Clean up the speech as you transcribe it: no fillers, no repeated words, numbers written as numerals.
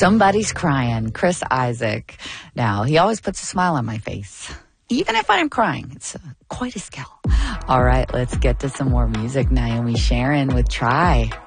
Somebody's Crying, Chris Isaak. Now, he always puts a smile on my face. Even if I'm crying, it's quite a skill. All right, let's get to some more music. Naomi Sharon with Try.